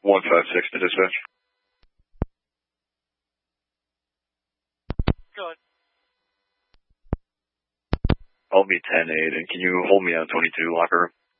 156 to dispatch. Go ahead. I'll be 10-8, and can you hold me on 22 locker room?